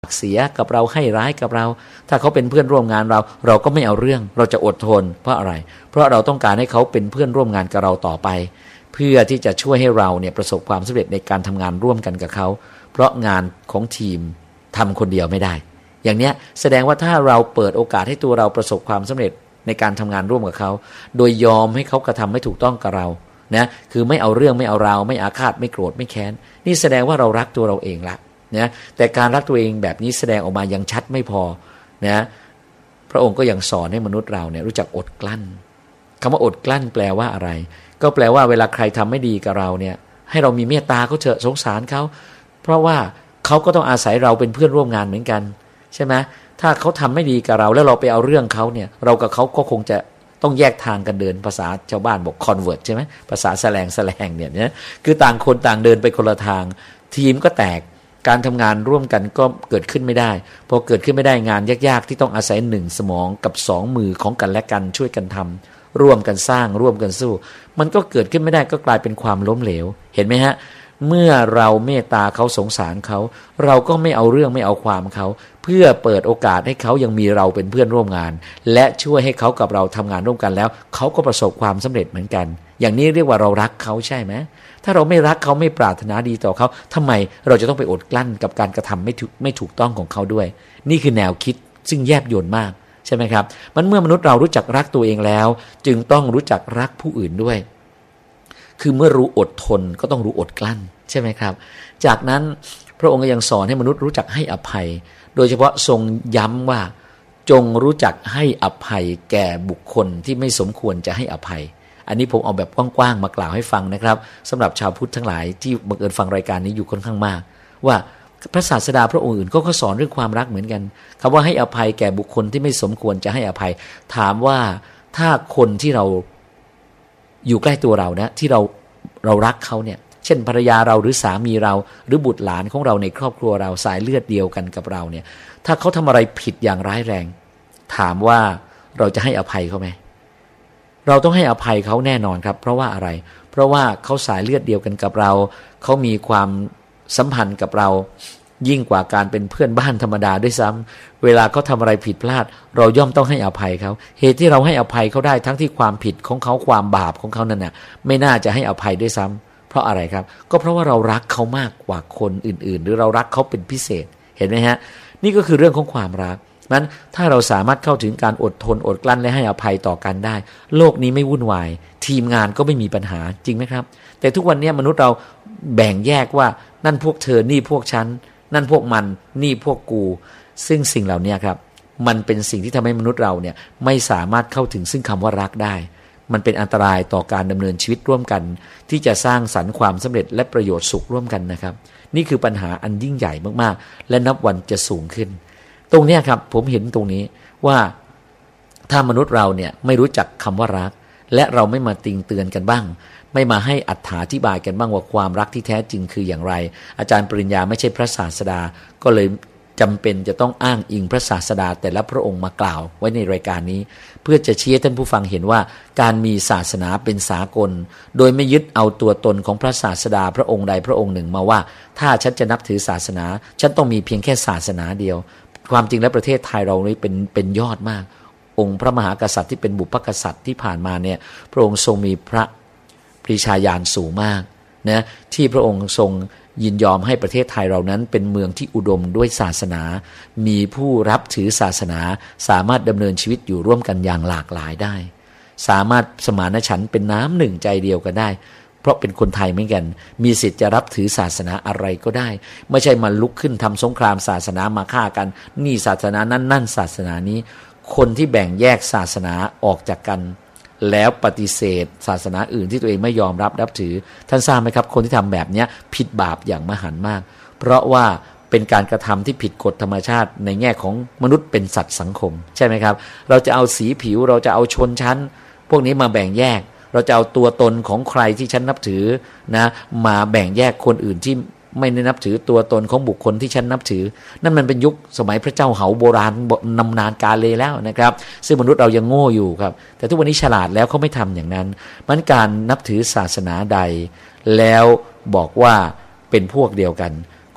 เสียกับเราให้ร้ายกับเราถ้าเขาเป็นเพื่อนร่วมงานเราก็ไม่เอาเรื่องเราจะอดทนเพราะอะไรเพราะเราต้องการให้เขาเป็นเพื่อนร่วมงานกับเราต่อไปเพื่อที่จะช่วยให้เราเนี่ยประสบความสำเร็จในการทำงานร่วมกันกับเขาเพราะงานของทีมทำคนเดียวไม่ได้อย่างเนี้ยแสดงว่าถ้าเราเปิดโอกาสให้ตัวเราประสบความสำเร็จในการทำงานร่วมกับเขาโดยยอมให้เขากระทำไม่ถูกต้องกับเรานะคือไม่เอาเรื่องไม่เอาราวไม่อาฆาตไม่โกรธไม่แค้นนี่แสดงว่าเรารักตัวเราเองละนะแต่การรักตัวเองแบบนี้แสดงออกมายังชัดไม่พอนะพระองค์ก็ยังสอนให้มนุษย์เราเนี่ยรู้จักอดกลั้นคำว่าอดกลั้นแปลว่าอะไรก็แปลว่าเวลาใครทำไม่ดีกับเราเนี่ยให้เรามีเมตตาเขาเถอะสงสารเขาเพราะว่าเขาก็ต้องอาศัยเราเป็นเพื่อนร่วมงานเหมือนกันใช่ไหมถ้าเขาทำไม่ดีกับเราแล้วเราไปเอาเรื่องเขาเนี่ยเรากับเขาก็คงจะต้องแยกทางกันเดินภาษาชาวบ้านบอกคอนเวิร์ตใช่ไหมภาษาแสลงเนี่ยคือต่างคนต่างเดินไปคนละทางทีมก็แตกการทำงานร่วมกันก็เกิดขึ้นไม่ได้พอเกิดขึ้นไม่ได้งานยากๆที่ต้องอาศัย1 สมองกับ2 มือของกันและกันช่วยกันทำร่วมกันสร้างร่วมกันสู้มันก็เกิดขึ้นไม่ได้ก็กลายเป็นความล้มเหลวเห็นไหมฮะเมื่อเราเมตตาเขาสงสารเขาเราก็ไม่เอาเรื่องไม่เอาความเขาเพื่อเปิดโอกาสให้เขายังมีเราเป็นเพื่อนร่วมงานและช่วยให้เขากับเราทำงานร่วมกันแล้วเขาก็ประสบความสำเร็จเหมือนกันอย่างนี้เรียกว่าเรารักเขาใช่ไหมถ้าเราไม่รักเขาไม่ปรารถนาดีต่อเขาทำไมเราจะต้องไปอดกลั้นกับการกระทำไม่ถูกต้องของเขาด้วยนี่คือแนวคิดซึ่งแยบยลมากใช่ไหมครับมันเมื่อมนุษย์เรารู้จักรักตัวเองแล้วจึงต้องรู้จักรักผู้อื่นด้วยคือเมื่อรู้อดทนก็ต้องรู้อดกลั้นใช่ไหมครับจากนั้นพระองค์ก็ยังสอนให้มนุษย์รู้จักให้อภัยโดยเฉพาะทรงย้ำว่าจงรู้จักให้อภัยแก่บุคคลที่ไม่สมควรจะให้อภัยอันนี้ผมเอาแบบกว้างๆมากล่าวให้ฟังนะครับสำหรับชาวพุทธทั้งหลายที่บังเอิญฟังรายการนี้อยู่ค่อนข้างมากว่าพระศาสดาพระองค์อื่นก็สอนเรื่องความรักเหมือนกันคำว่าให้อภัยแก่บุคคลที่ไม่สมควรจะให้อภัยถามว่าถ้าคนที่เราอยู่ใกล้ตัวเรานะที่เรารักเขาเนี่ยเช่นภรรยาเราหรือสามีเราหรือบุตรหลานของเราในครอบครัวเราสายเลือดเดียวกันกับเราเนี่ยถ้าเขาทำอะไรผิดอย่างร้ายแรงถามว่าเราจะให้อภัยเขาไหมเราต้องให้อภัยเขาแน่นอนครับเพราะว่าอะไรเพราะว่าเขาสายเลือดเดียวกันกับเราเขามีความสัมพันธ์กับเรายิ่งกว่าการเป็นเพื่อนบ้านธรรมดาด้วยซ้ำเวลาเขาทำอะไรผิดพลาดเราย่อมต้องให้อภัยเขาเหตุที่เราให้อภัยเขาได้ทั้งที่ความผิดของเขาความบาปของเขานั่นน่ะไม่น่าจะให้อภัยด้วยซ้ำเพราะอะไรครับก็เพราะว่าเรารักเขามากกว่าคนอื่นๆหรือเรารักเขาเป็นพิเศษเห็นไหมฮะนี่ก็คือเรื่องของความรักนั้นถ้าเราสามารถเข้าถึงการอดทนอดกลั้นและให้อภัยต่อกันได้โลกนี้ไม่วุ่นวายทีมงานก็ไม่มีปัญหาจริงไหมครับแต่ทุกวันนี้มนุษย์เราแบ่งแยกว่านั่นพวกเธอนี่พวกฉันนั่นพวกมันนี่พวกกูซึ่งสิ่งเหล่านี้ครับมันเป็นสิ่งที่ทำให้มนุษย์เราเนี่ยไม่สามารถเข้าถึงซึ่งคำว่ารักได้มันเป็นอันตรายต่อการดำเนินชีวิตร่วมกันที่จะสร้างสรรค์ความสำเร็จและประโยชน์สุขร่วมกันนะครับนี่คือปัญหาอันยิ่งใหญ่มากๆและนับวันจะสูงขึ้นตรงนี้ครับผมเห็นตรงนี้ว่าถ้ามนุษย์เราเนี่ยไม่รู้จักคำว่ารักและเราไม่มาติงเตือนกันบ้างไม่มาให้อธิบายกันบ้างว่าความรักที่แท้จริงคืออย่างไรอาจารย์ปริญญาไม่ใช่พระศาสดาก็เลยจำเป็นจะต้องอ้างอิงพระศาสดาแต่ละพระองค์มากล่าวไว้ในรายการนี้เพื่อจะชี้ให้ท่านผู้ฟังเห็นว่าการมีศาสนาเป็นสากลโดยไม่ยึดเอาตัวตนของพระศาสดาพระองค์ใดพระองค์หนึ่งมาว่าถ้าฉันจะนับถือศาสนาฉันต้องมีเพียงแค่ศาสนาเดียวความจริงแล้วประเทศไทยเรานี่เป็นยอดมากองค์พระมหากษัตริย์ที่เป็นบุพกษัตริย์ที่ผ่านมาเนี่ยพระองค์ทรงมีพระปรีชาญาณสูงมากนะที่พระองค์ทรงยินยอมให้ประเทศไทยเรานั้นเป็นเมืองที่อุดมด้วยศาสนามีผู้รับถือศาสนาสามารถดำเนินชีวิตอยู่ร่วมกันอย่างหลากหลายได้สามารถสมานฉันท์เป็นน้ำหนึ่งใจเดียวกันได้เพราะเป็นคนไทยเหมือนกันมีสิทธิ์จะรับถือศาสนาอะไรก็ได้ไม่ใช่มาลุกขึ้นทำสงครามศาสนามาฆ่ากันนี่ศาสนานั่นศาสนานี้คนที่แบ่งแยกศาสนาออกจากกันแล้วปฏิเสธศาสนาอื่นที่ตัวเองไม่ยอมรับถือท่านทราบไหมครับคนที่ทำแบบนี้ผิดบาปอย่างมหันต์มากเพราะว่าเป็นการกระทำที่ผิดกฎธรรมชาติในแง่ของมนุษย์เป็นสัตว์สังคมใช่ไหมครับเราจะเอาสีผิวเราจะเอาชนชั้นพวกนี้มาแบ่งแยกเราจะเอาตัวตนของใครที่ฉันนับถือนะมาแบ่งแยกคนอื่นที่ไม่ได้นับถือตัวตนของบุคคลที่ฉันนับถือนั่นมันเป็นยุคสมัยพระเจ้าเหาโบราณนำนานกาลเลยแล้วนะครับซึ่งมนุษย์เรายังโง่อยู่ครับแต่ทุกวันนี้ฉลาดแล้วเขาไม่ทำอย่างนั้นมันการนับถือศาสนาใดแล้วบอกว่าเป็นพวกเดียวกัน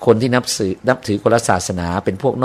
คนที่นับถือคนละศาสนาเป็นพวก